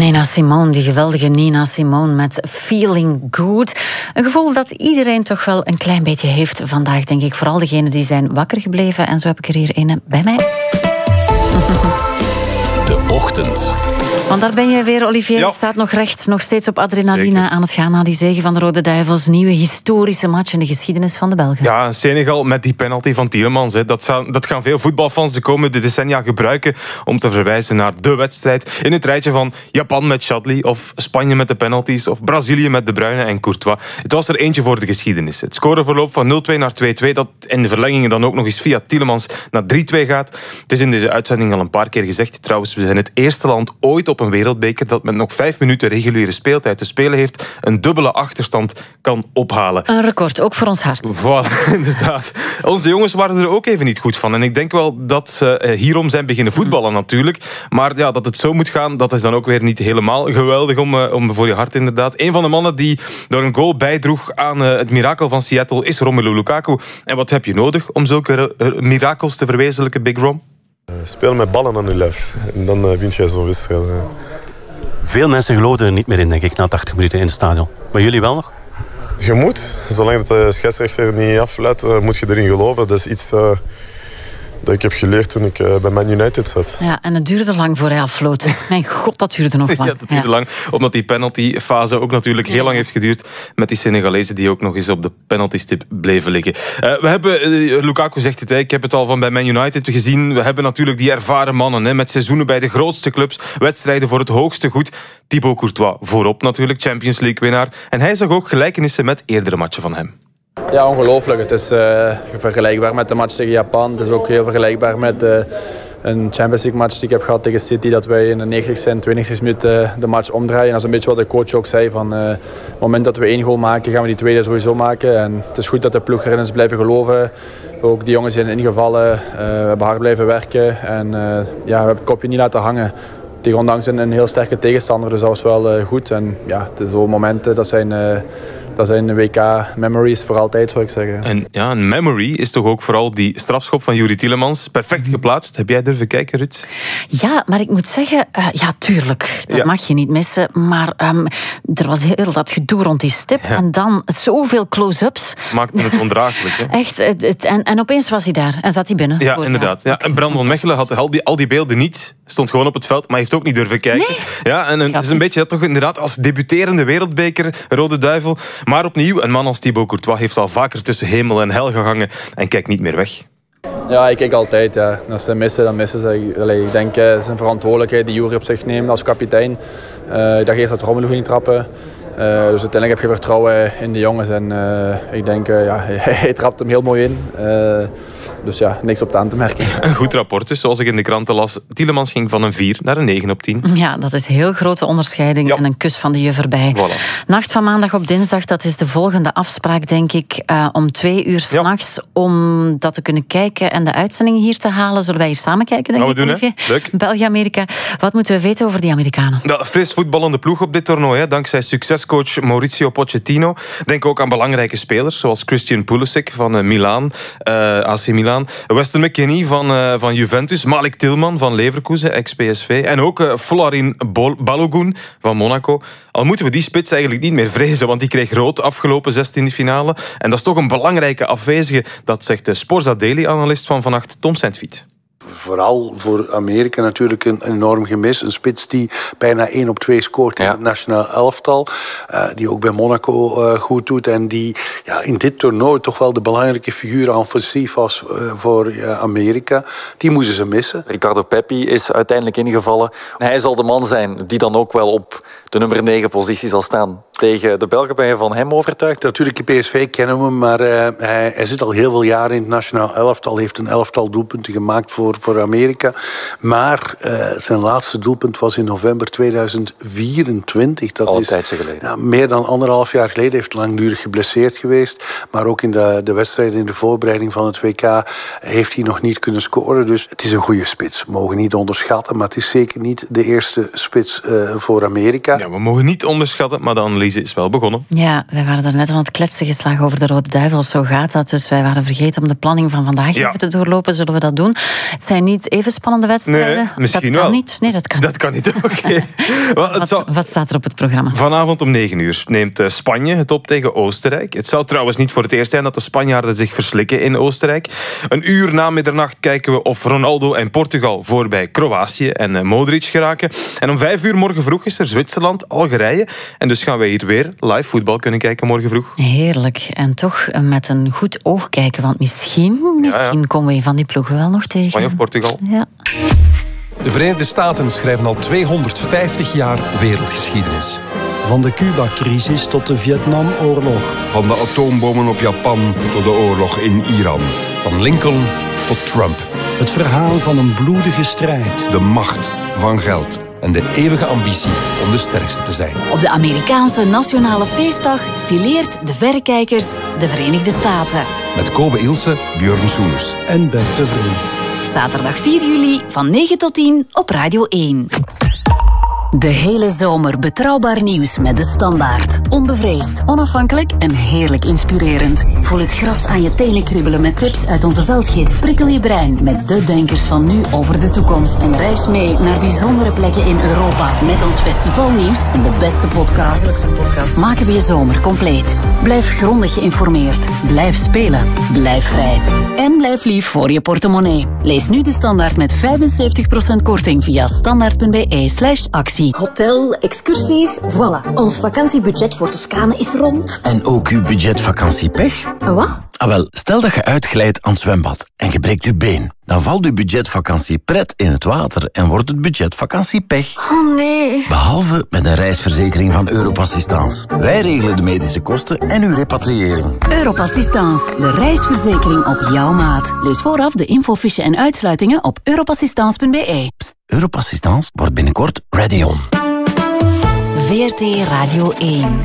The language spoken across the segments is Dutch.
Nina Simone, die geweldige Nina Simone met Feeling Good. Een gevoel dat iedereen toch wel een klein beetje heeft vandaag, denk ik. Vooral degenen die zijn wakker gebleven. En zo heb ik er hier een bij mij. De Ochtend. Want daar ben je weer, Olivier. Je staat nog recht, nog steeds op adrenaline. Zeker. Aan het gaan na die zege van de Rode Duivels. Nieuwe historische match in de geschiedenis van de Belgen. Ja, Senegal met die penalty van Tielemans. Dat gaan veel voetbalfans de komende decennia gebruiken om te verwijzen naar de wedstrijd in het rijtje van Japan met Chadli, of Spanje met de penalties, of Brazilië met De Bruyne en Courtois. Het was er eentje voor de geschiedenis. Het scoreverloop van 0-2 naar 2-2, dat in de verlengingen dan ook nog eens via Tielemans naar 3-2 gaat. Het is in deze uitzending al een paar keer gezegd. Trouwens, we zijn het eerste land ooit op een wereldbeker dat met nog 5 minuten reguliere speeltijd te spelen heeft, een dubbele achterstand kan ophalen. Een record, ook voor ons hart. Voilà, inderdaad. Onze jongens waren er ook even niet goed van. En ik denk wel dat ze hierom zijn beginnen voetballen natuurlijk. Maar ja, dat het zo moet gaan, dat is dan ook weer niet helemaal geweldig om voor je hart inderdaad. Een van de mannen die door een goal bijdroeg aan het mirakel van Seattle is Romelu Lukaku. En wat heb je nodig om zulke mirakels te verwezenlijken, Big Rom? Spelen met ballen aan je lijf. En dan wint jij zo'n wedstrijd. Veel mensen geloofden er niet meer in, denk ik, na 80 minuten in het stadion. Maar jullie wel nog? Je moet. Zolang de scheidsrechter niet afluit, moet je erin geloven. Dat is iets dat ik heb geleerd toen ik bij Man United zat. Ja, en het duurde lang voor hij afvloot. Mijn god, dat duurde nog lang. Ja, dat duurde lang. Omdat die penaltyfase ook natuurlijk heel lang heeft geduurd met die Senegalezen die ook nog eens op de penaltystip bleven liggen. We hebben, Lukaku zegt het, ik heb het al van bij Man United gezien. We hebben natuurlijk die ervaren mannen met seizoenen bij de grootste clubs, wedstrijden voor het hoogste goed. Thibaut Courtois voorop natuurlijk, Champions League winnaar. En hij zag ook gelijkenissen met eerdere matchen van hem. Ja, ongelooflijk. Het is vergelijkbaar met de match tegen Japan. Het is ook heel vergelijkbaar met een Champions League match die ik heb gehad tegen City. Dat wij in de 90ste en 20ste minuut de match omdraaien. Dat is een beetje wat de coach ook zei. Van, het moment dat we 1 goal maken, gaan we die tweede sowieso maken. En het is goed dat de ploeg erin is blijven geloven. Ook die jongens zijn ingevallen. We hebben hard blijven werken. En we hebben het kopje niet laten hangen. Tegen ondanks een heel sterke tegenstander. Dus dat was wel goed. En ja, zo'n momenten, dat zijn WK-memories voor altijd, zou ik zeggen. En ja, een memory is toch ook vooral die strafschop van Youri Tielemans. Perfect geplaatst. Heb jij durven kijken, Ruud? Ja, maar ik moet zeggen, ja, tuurlijk. Dat mag je niet missen. Maar er was heel dat gedoe rond die stip. Ja. En dan zoveel close-ups. Maakte het ondraaglijk. Hè? Echt. En opeens was hij daar. En zat hij binnen. Ja, inderdaad. Ja. En Brandon Mechelen had al die beelden niet. Stond gewoon op het veld, maar heeft ook niet durven kijken. Nee. Ja, en het is een beetje dat toch inderdaad als debuterende wereldbeker, Rode Duivel. Maar opnieuw, een man als Thibaut Courtois heeft al vaker tussen hemel en hel gehangen en kijkt niet meer weg. Ja, ik kijk altijd. Ja. Als ze missen, dan missen ze. Ik denk, het is een verantwoordelijkheid die Youri op zich neemt als kapitein. Ik dacht eerst dat Romelu ging trappen. Dus uiteindelijk heb je vertrouwen in de jongens. En ik denk, hij trapt hem heel mooi in. Dus ja, niks op aan te merken. Een goed rapport dus, zoals ik in de kranten las. Tielemans ging van een 4 naar een 9 op 10. Ja, dat is een heel grote onderscheiding en een kus van de juf erbij. Voilà. Nacht van maandag op dinsdag, dat is de volgende afspraak, denk ik. Om 2 uur 's nachts, om dat te kunnen kijken en de uitzendingen hier te halen. Zullen wij hier samen kijken, denk ik, Olivier? Leuk. België-Amerika. Wat moeten we weten over die Amerikanen? Ja, fris voetballende ploeg op dit toernooi, dankzij succescoach Mauricio Pochettino. Denk ook aan belangrijke spelers, zoals Christian Pulisic van Milaan, AC Milan. Weston McKennie van Juventus. Malik Tillman van Leverkusen, ex-PSV. En ook Florin Balogun van Monaco. Al moeten we die spits eigenlijk niet meer vrezen, want die kreeg rood afgelopen 16e finale. En dat is toch een belangrijke afwezige. Dat zegt de Sporza Daily-analyst van vannacht, Tom Saintfiet. Vooral voor Amerika natuurlijk een enorm gemis. Een spits die bijna 1 op 2 scoort in het nationaal elftal. Die ook bij Monaco goed doet. En die in dit toernooi toch wel de belangrijke figuur offensief was voor Amerika. Die moesten ze missen. Ricardo Pepi is uiteindelijk ingevallen. Hij zal de man zijn die dan ook wel op de nummer 9 positie zal staan. Tegen de Belgen ben je van hem overtuigd? Natuurlijk, de PSV kennen we hem, maar hij zit al heel veel jaren in het nationaal elftal. Heeft een elftal doelpunten gemaakt voor Amerika. Maar zijn laatste doelpunt was in november 2024. Dat al een is tijdje geleden. Meer dan 1,5 jaar geleden. Hij heeft langdurig geblesseerd geweest. Maar ook in de wedstrijden in de voorbereiding van het WK heeft hij nog niet kunnen scoren. Dus het is een goede spits. We mogen niet onderschatten, maar het is zeker niet de eerste spits voor Amerika. Ja, we mogen niet onderschatten, maar de analyse is wel begonnen. Ja, wij waren er net aan het kletsen geslagen over de Rode Duivels. Zo gaat dat. Dus wij waren vergeten om de planning van vandaag even te doorlopen. Zullen we dat doen? Het zijn niet even spannende wedstrijden. Nee, misschien dat kan wel. niet. Nee, dat kan Dat kan niet. Oké. Wat staat er op het programma? Vanavond om 9:00 neemt Spanje het op tegen Oostenrijk. Het zou trouwens niet voor het eerst zijn dat de Spanjaarden zich verslikken in Oostenrijk. Een uur na middernacht kijken we of Ronaldo en Portugal voorbij Kroatië en Modric geraken. En om 5:00 morgen vroeg is er Zwitserland, Algerije. En dus gaan wij hier weer live voetbal kunnen kijken morgen vroeg. Heerlijk. En toch met een goed oog kijken, want misschien komen we een van die ploegen wel nog tegen. Spanje of Portugal. Ja. De Verenigde Staten schrijven al 250 jaar wereldgeschiedenis. Van de Cuba-crisis tot de Vietnamoorlog. Van de atoombommen op Japan tot de oorlog in Iran. Van Lincoln tot Trump. Het verhaal van een bloedige strijd. De macht van geld. En de eeuwige ambitie om de sterkste te zijn. Op de Amerikaanse Nationale Feestdag fileert de verrekijkers de Verenigde Staten. Met Kobe Ilse, Björn Soeners. En Bert de Vree. Zaterdag 4 juli van 9 tot 10 op Radio 1. De hele zomer betrouwbaar nieuws met De Standaard. Onbevreesd, onafhankelijk en heerlijk inspirerend. Voel het gras aan je tenen kriebelen met tips uit onze veldgids. Prikkel je brein met de denkers van nu over de toekomst. En reis mee naar bijzondere plekken in Europa. Met ons festivalnieuws en de beste podcasts. Maken we je zomer compleet. Blijf grondig geïnformeerd. Blijf spelen. Blijf vrij. En blijf lief voor je portemonnee. Lees nu De Standaard met 75% korting via standaard.be/actie. Hotel, excursies, voilà. Ons vakantiebudget voor Toscane is rond. En ook uw budget vakantiepech? Wat? Wel, stel dat je uitglijdt aan het zwembad en je breekt je been. Dan valt uw budget vakantiepret in het water en wordt het budget vakantiepech. Oh nee. Behalve met een reisverzekering van Europassistance. Wij regelen de medische kosten en uw repatriëring. Europassistance, de reisverzekering op jouw maat. Lees vooraf de infofiche en uitsluitingen op europassistance.be. Europassistance wordt binnenkort ready on. VRT Radio 1.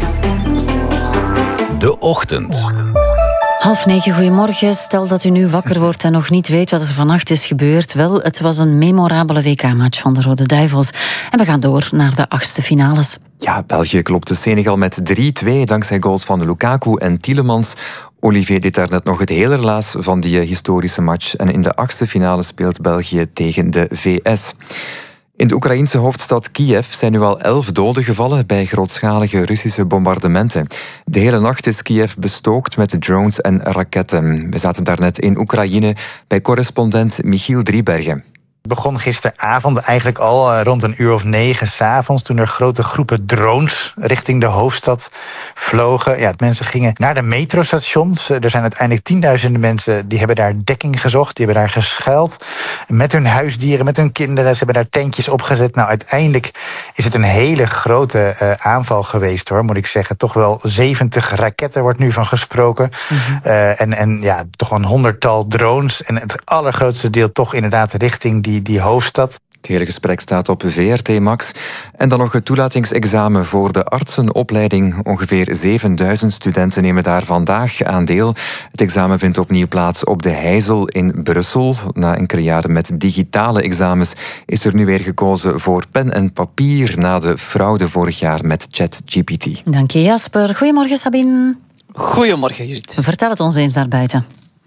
De Ochtend. 8:30, goedemorgen. Stel dat u nu wakker wordt en nog niet weet wat er vannacht is gebeurd. Wel, het was een memorabele WK-match van de Rode Duivels. En we gaan door naar de 8e finales. Ja, België klopte Senegal met 3-2 dankzij goals van Lukaku en Tielemans. Olivier deed daar net nog het hele relaas van die historische match. En in de 8e finale speelt België tegen de VS. In de Oekraïense hoofdstad Kiev zijn nu al 11 doden gevallen bij grootschalige Russische bombardementen. De hele nacht is Kiev bestookt met drones en raketten. We zaten daarnet in Oekraïne bij correspondent Michiel Driebergen. Het begon gisteravond eigenlijk al rond 9:00 s'avonds... toen er grote groepen drones richting de hoofdstad vlogen. Ja, mensen gingen naar de metrostations. Er zijn uiteindelijk tienduizenden mensen die hebben daar dekking gezocht. Die hebben daar geschuild met hun huisdieren, met hun kinderen. Ze hebben daar tentjes opgezet. Nou, uiteindelijk is het een hele grote aanval geweest, hoor, moet ik zeggen. Toch wel 70 raketten wordt nu van gesproken. En ja, toch wel een 100-tal drones. En het allergrootste deel toch inderdaad richting die hoofdstad. Het hele gesprek staat op VRT Max. En dan nog het toelatingsexamen voor de artsenopleiding. Ongeveer 7000 studenten nemen daar vandaag aan deel. Het examen vindt opnieuw plaats op de Heijzel in Brussel. Na enkele jaren met digitale examens is er nu weer gekozen voor pen en papier na de fraude vorig jaar met ChatGPT. Dank je, Jasper. Goedemorgen, Sabine. Goedemorgen, Judith. Vertel het ons eens daarbuiten.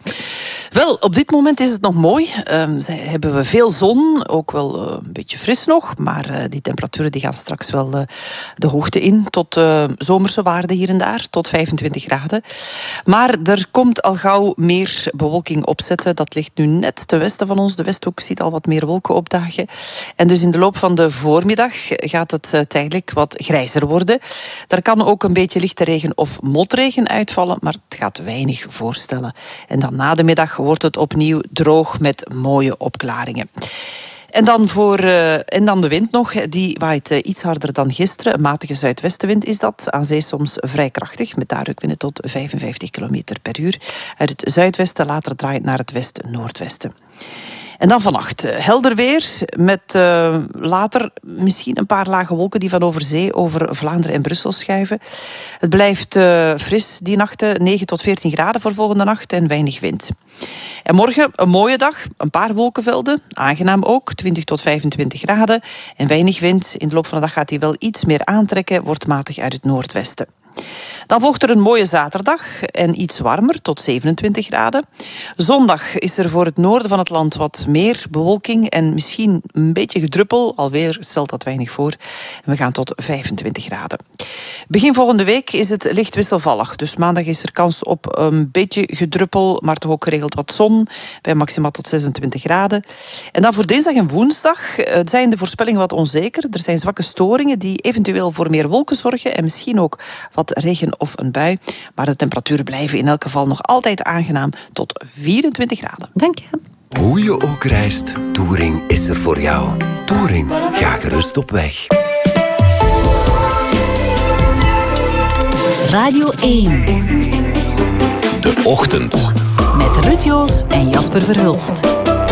Wel, op dit moment is het nog mooi. Hebben we veel zon, ook wel een beetje fris nog. Maar die temperaturen die gaan straks wel de hoogte in. Tot zomerse waarden hier en daar, tot 25 graden. Maar er komt al gauw meer bewolking opzetten. Dat ligt nu net ten westen van ons. De Westhoek ziet al wat meer wolken opdagen. En dus in de loop van de voormiddag gaat het tijdelijk wat grijzer worden. Daar kan ook een beetje lichte regen of motregen uitvallen. Maar het gaat weinig voorstellen. En dan na de middag wordt het opnieuw droog met mooie opklaringen. En dan de wind nog, die waait iets harder dan gisteren. Een matige zuidwestenwind is dat, aan zee soms vrij krachtig, met daarukwinden tot 55 km per uur. Uit het zuidwesten later draait naar het west-noordwesten. En dan vannacht helder weer, met later misschien een paar lage wolken die van over zee over Vlaanderen en Brussel schuiven. Het blijft fris die nachten, 9 tot 14 graden voor volgende nacht en weinig wind. En morgen een mooie dag, een paar wolkenvelden, aangenaam ook, 20 tot 25 graden en weinig wind. In de loop van de dag gaat hij wel iets meer aantrekken, wordt matig uit het noordwesten. Dan volgt er een mooie zaterdag en iets warmer, tot 27 graden. Zondag is er voor het noorden van het land wat meer bewolking en misschien een beetje gedruppel. Alweer stelt dat weinig voor. En we gaan tot 25 graden. Begin volgende week is het licht wisselvallig. Dus maandag is er kans op een beetje gedruppel, maar toch ook geregeld wat zon. Bij maximaal tot 26 graden. En dan voor dinsdag en woensdag zijn de voorspellingen wat onzeker. Er zijn zwakke storingen die eventueel voor meer wolken zorgen en misschien ook wat regen of een bui. Maar de temperaturen blijven in elk geval nog altijd aangenaam tot 24 graden. Dank je. Hoe je ook reist, Touring is er voor jou. Touring, ga gerust op weg. Radio 1. De Ochtend. Met Ruud Joos en Jasper Verhulst.